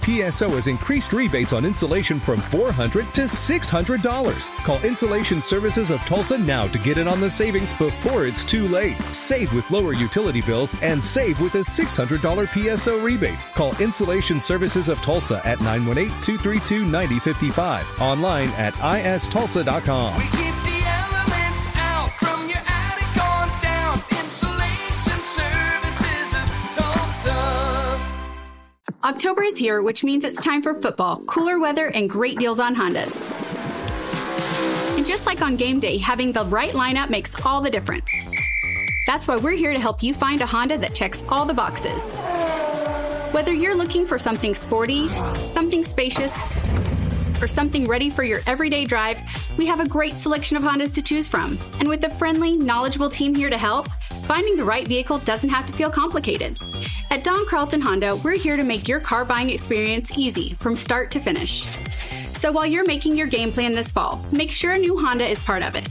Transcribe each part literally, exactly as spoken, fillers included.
P S O has increased rebates on insulation from four hundred dollars to six hundred dollars. Call Insulation Services of Tulsa now to get in on the savings before it's too late. Save with lower utility bills and save with a six hundred dollars P S O rebate. Call Insulation Services of Tulsa at nine one eight, two three two, nine zero five five. Online at I S tulsa dot com. We keep the elements out from your attic on down. Insulation Services of Tulsa. October is here, which means it's time for football, cooler weather, and great deals on Hondas. And just like on game day, having the right lineup makes all the difference. That's why we're here to help you find a Honda that checks all the boxes. Whether you're looking for something sporty, something spacious, or something ready for your everyday drive, we have a great selection of Hondas to choose from. And with a friendly, knowledgeable team here to help, finding the right vehicle doesn't have to feel complicated. At Don Carlton Honda, we're here to make your car buying experience easy from start to finish. So while you're making your game plan this fall, make sure a new Honda is part of it.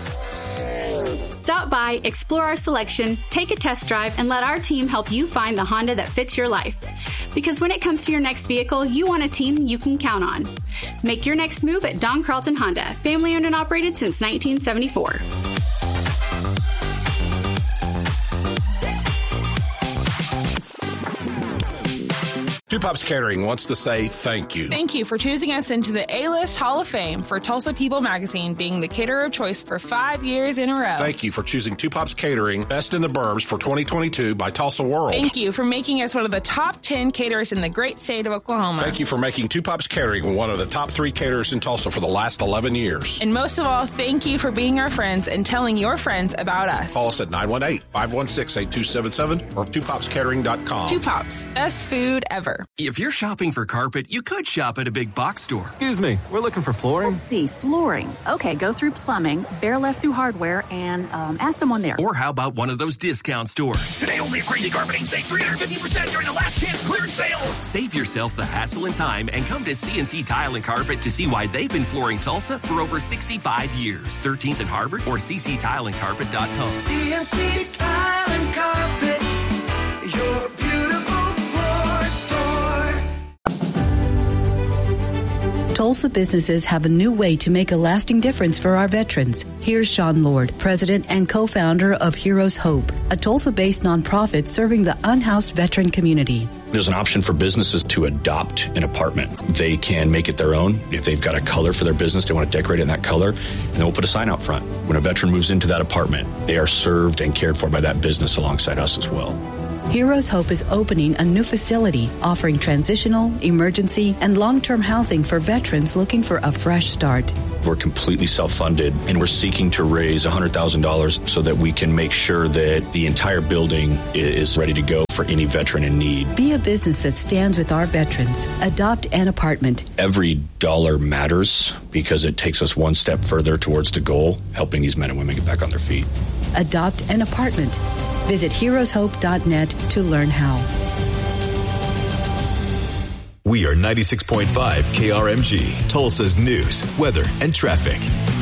Stop by, explore our selection, take a test drive, and let our team help you find the Honda that fits your life. Because when it comes to your next vehicle, you want a team you can count on. Make your next move at Don Carlton Honda, family owned and operated since nineteen seventy-four. Two Pops Catering wants to say thank you. Thank you for choosing us into the A-List Hall of Fame for Tulsa People Magazine, being the caterer of choice for five years in a row. Thank you for choosing Two Pops Catering Best in the Burbs for twenty twenty-two by Tulsa World. Thank you for making us one of the top ten caterers in the great state of Oklahoma. Thank you for making Two Pops Catering one of the top three caterers in Tulsa for the last eleven years. And most of all, thank you for being our friends and telling your friends about us. Call us at nine one eight, five one six, eight two seven seven or two pops catering dot com. Two Pops, best food ever. If you're shopping for carpet, you could shop at a big box store. Excuse me, we're looking for flooring. Let's see, flooring. Okay, go through plumbing, bear left through hardware, and um, ask someone there. Or how about one of those discount stores? Today only at Crazy Carpeting, save three hundred fifty percent during the last chance clearance sale. Save yourself the hassle and time and come to C N C Tile and Carpet to see why they've been flooring Tulsa for over sixty-five years. thirteenth and Harvard or c c tile and carpet dot com. C N C Tile and Carpet, your beautiful floor store. Tulsa businesses have a new way to make a lasting difference for our veterans. Here's Sean Lord, president and co-founder of Heroes Hope, a Tulsa-based nonprofit serving the unhoused veteran community. There's an option for businesses to adopt an apartment. They can make it their own. If they've got a color for their business, they want to decorate it in that color, and then we'll put a sign out front. When a veteran moves into that apartment, they are served and cared for by that business alongside us as well. Heroes Hope is opening a new facility offering transitional, emergency, and long-term housing for veterans looking for a fresh start. We're completely self-funded, and we're seeking to raise one hundred thousand dollars so that we can make sure that the entire building is ready to go for any veteran in need. Be a business that stands with our veterans. Adopt an apartment. Every dollar matters because it takes us one step further towards the goal, helping these men and women get back on their feet. Adopt an apartment. Visit heroes hope dot net to learn how. We are ninety-six point five K R M G, Tulsa's news, weather, and traffic.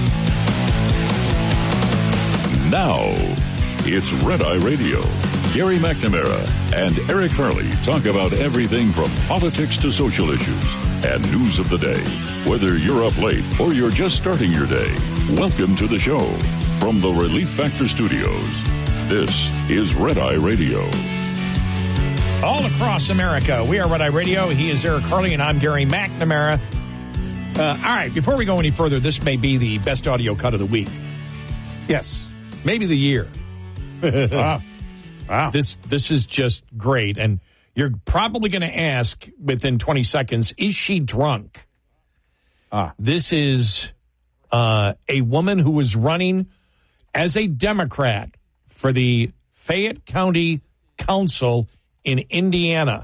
Now, it's Red Eye Radio. Gary McNamara and Eric Harley talk about everything from politics to social issues and news of the day. Whether you're up late or you're just starting your day, welcome to the show. From the Relief Factor Studios, this is Red Eye Radio. All across America, we are Red Eye Radio. He is Eric Harley, and I'm Gary McNamara. Uh, all right, before we go any further, this may be the best audio cut of the week. Yes, maybe the year. Wow. Wow. This, this is just great. And you're probably going to ask within twenty seconds, is she drunk? Ah. This is uh, a woman who was running as a Democrat for the Fayette County Council in Indiana.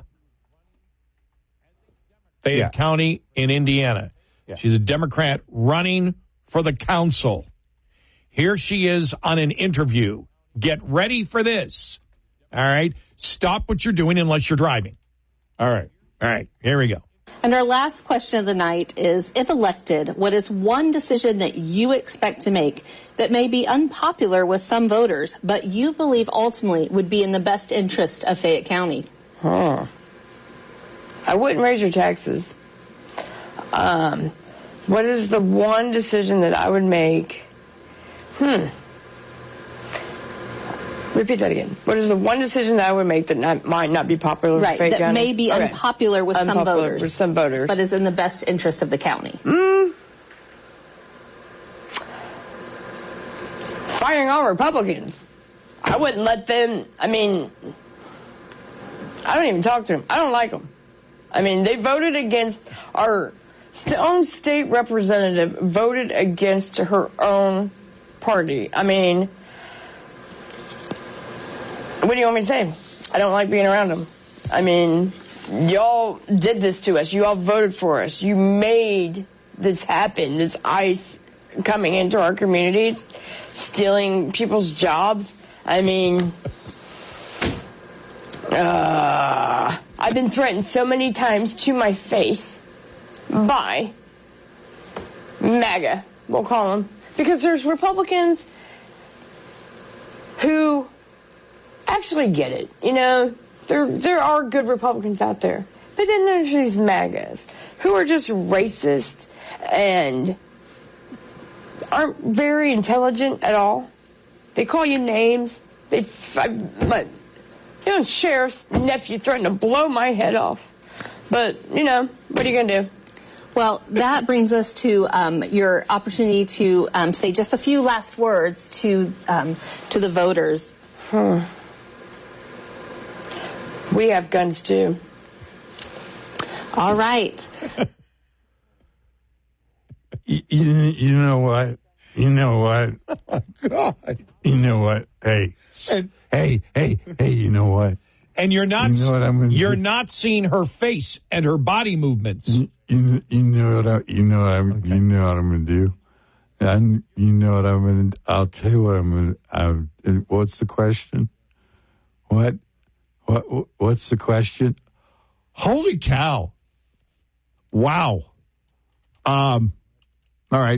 Fayette yeah. County in Indiana. Yeah. She's a Democrat running for the council. Here she is on an interview. Get ready for this. All right? Stop what you're doing unless you're driving. All right. All right. Here we go. And our last question of the night is, if elected, what is one decision that you expect to make that may be unpopular with some voters, but you believe ultimately would be in the best interest of Fayette County? Huh. I I wouldn't raise your taxes. Um, what is the one decision that I would make? Hmm. Repeat that again. What is the one decision that I would make that not, might not be popular right, with Fayette that County? may be Okay. unpopular with Unpopular some voters. with some voters. But is in the best interest of the county. Mm. Firing all Republicans. I wouldn't let them, I mean, I don't even talk to them. I don't like them. I mean, they voted against our own state representative, voted against her own party. I mean, what do you want me to say? I don't like being around them. I mean, y'all did this to us. You all voted for us. You made this happen, this ICE coming into our communities, stealing people's jobs. I mean, uh, I've been threatened so many times to my face by MAGA, we'll call them, because there's Republicans who actually get it. You know, there there are good Republicans out there. But then there's these MAGAs who are just racist and aren't very intelligent at all. They call you names. They, I, my, you know, sheriff's nephew threatened to blow my head off. But, you know, what are you going to do? Well, that brings us to um, your opportunity to um, say just a few last words to um, to the voters. Hmm. We have guns, too. All right. you, you, you know what? You know what? Oh, God. You know what? Hey. And, hey, hey, hey, you know what? And you're not you know what I'm gonna you're do? not seeing her face and her body movements. You, you, you know what I, you know what I'm okay. you know what I'm gonna do? And you know what I'm gonna I'll tell you what I'm gonna I, what's the question? What? What what's the question? Holy cow. Wow. Um all right.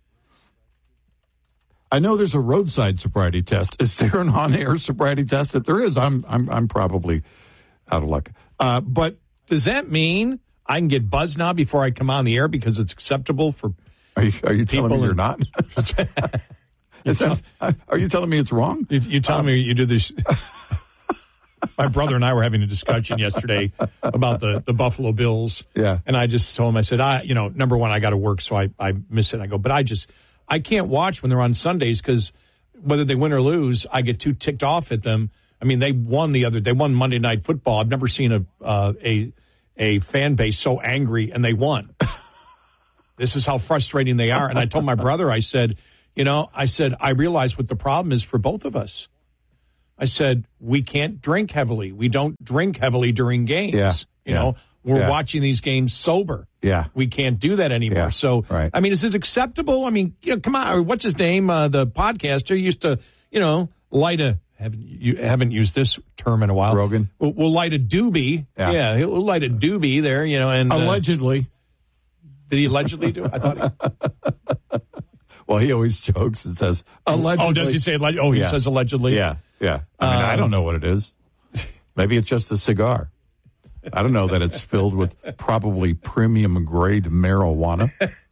I know there's a roadside sobriety test. Is there an on-air sobriety test? If there is, I'm I'm I'm probably out of luck. Uh, but does that mean I can get buzzed now before I come on the air because it's acceptable for? Are you are you telling me and, you're not? you tell, that, are you telling me it's wrong? You, you telling um, me you do this? My brother and I were having a discussion yesterday about the, the Buffalo Bills. Yeah, and I just told him, I said, I you know, number one, I got to work, so I I miss it. I go, but I just. I can't watch when they're on Sundays because whether they win or lose, I get too ticked off at them. I mean, they won the other, they won Monday Night Football. I've never seen a uh, a a fan base so angry, and they won. This is how frustrating they are. And I told my brother, I said, you know, I said, I realize what the problem is for both of us. I said, we can't drink heavily. We don't drink heavily during games. Yeah, you yeah, know, we're yeah. watching these games sober. Yeah. We can't do that anymore. Yeah, so, right. I mean, is it acceptable? I mean, you know, come on. What's his name? Uh, the podcaster used to, you know, light a, haven't, you haven't used this term in a while. Rogan. We'll, we'll light a doobie. Yeah. yeah. He'll light a doobie there, you know, and. Allegedly. Uh, did he allegedly do it? I thought he. Well, he always jokes and says, allegedly. Oh, does he say, oh, he yeah. says allegedly? Yeah. Yeah. I mean, um, I don't know what it is. Maybe it's just a cigar. I don't know that it's filled with probably premium grade marijuana.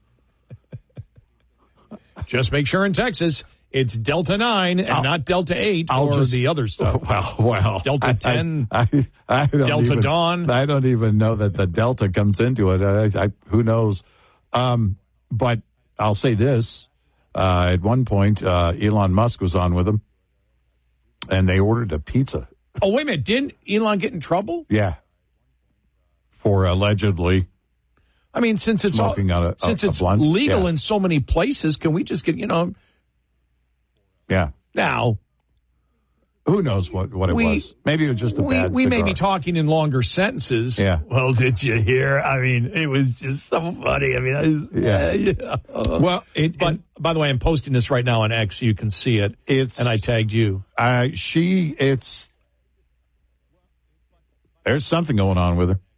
Just make sure in Texas it's Delta nine and I'll, not Delta eight I'll or just, the other stuff. Well, well. Delta ten, I, I, I don't Delta even, Dawn. I don't even know that the Delta comes into it. I, I, who knows? Um, but I'll say this. Uh, at one point, uh, Elon Musk was on with him, and they ordered a pizza. Oh, wait a minute. Didn't Elon get in trouble? Yeah. For allegedly, I mean, since it's all, a, since a, it's a blunt. legal yeah. in so many places, can we just get you know? Yeah. Now, who knows what, what it we, was? Maybe it was just a we, bad. We cigar. may be talking in longer sentences. Yeah. Well, did you hear? I mean, it was just so funny. I mean, I was, yeah. Uh, yeah. Well, it, but it, by the way, I'm posting this right now on X. So you can see it. It's and I tagged you. Uh, she. It's. There's something going on with her.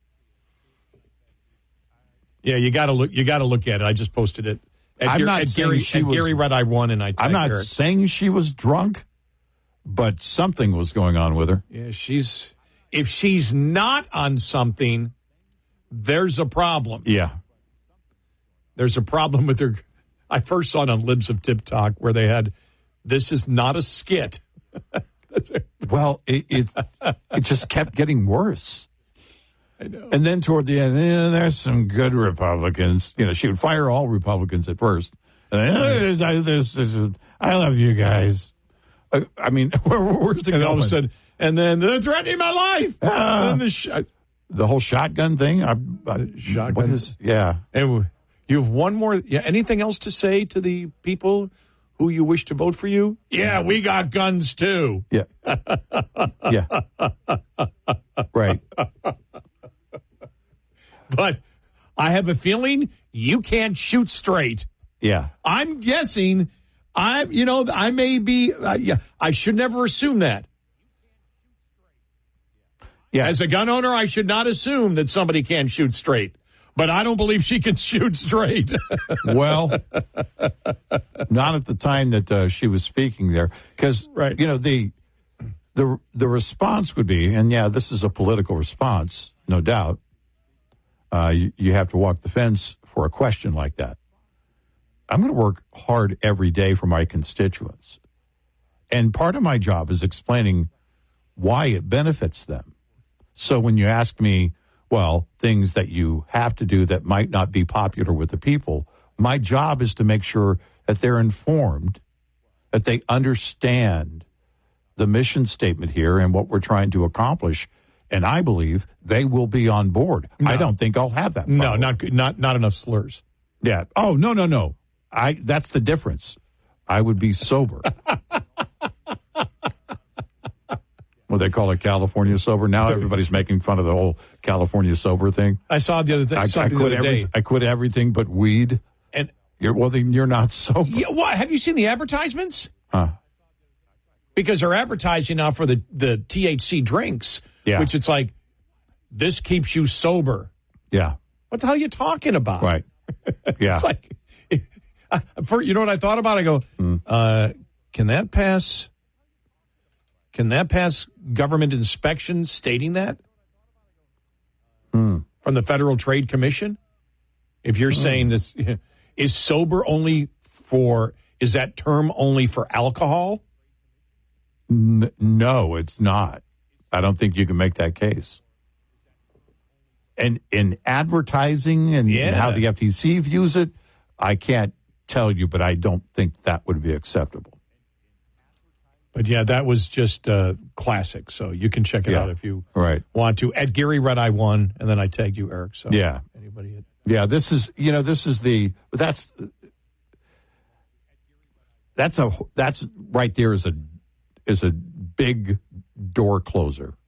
Yeah, you got to look. You got to look at it. I just posted it. At I'm Gary, not at saying Gary, she at was. Gary Red Eye one, and I. I'm not her. saying she was drunk, but something was going on with her. Yeah, she's. If she's not on something, there's a problem. Yeah. There's a problem with their. I first saw it on Libs of Tip Talk where they had, this is not a skit. Well, it, it it just kept getting worse. I know. And then toward the end, eh, there's some good Republicans. You know, she would fire all Republicans at first. And then, eh, there's, there's, there's, I love you guys. Uh, I mean, where, where's it and going? all of a sudden, and then they're threatening my life. Uh, and then the, sh- the whole shotgun thing. I, I, shotgun. What is? Yeah. And you have one more. Yeah. Anything else to say to the people who you wish to vote for you? Yeah, we got guns too. Yeah. Yeah. Right. But I have a feeling you can't shoot straight. Yeah. I'm guessing. I, you know, I may be. Uh, yeah. I should never assume that. Yeah. As a gun owner, I should not assume that somebody can't shoot straight. But I don't believe she can shoot straight. Well, not at the time that uh, she was speaking there, because right. you know the the the response would be, and yeah, this is a political response, no doubt. Uh, you, you have to walk the fence for a question like that. I'm going to work hard every day for my constituents, and part of my job is explaining why it benefits them. So when you ask me, well, things that you have to do that might not be popular with the people, my job is to make sure that they're informed, that they understand the mission statement here and what we're trying to accomplish. And I believe they will be on board. No. I don't think I'll have that problem. No, not not not enough slurs. Yeah. Oh, no, no, no. I that's the difference. I would be sober. What they call it, California sober. Now everybody's making fun of the whole California sober thing. I saw the other thing. I, saw I the quit other every, day. I quit everything but weed. And you're well, then you're not sober. Yeah, what? Have you seen the advertisements? Huh? Because they're advertising now for the the T H C drinks. Yeah. Which it's like, this keeps you sober. Yeah. What the hell are you talking about? Right. Yeah. It's like, for, you know what I thought about? I go, mm. uh, can that pass? Can that pass government inspection stating that mm. from the Federal Trade Commission? If you're mm. saying this, is sober only for, is that term only for alcohol? N- no, it's not. I don't think you can make that case. And in advertising and, yeah. and how the F T C views it, I can't tell you, but I don't think that would be acceptable. But yeah, that was just uh, classic. So you can check it yeah. out if you right. want to. At Gary Red Eye one, and then I tagged you, Eric. So yeah, anybody? At- yeah, this is you know this is the that's that's a that's right there is a is a big door closer.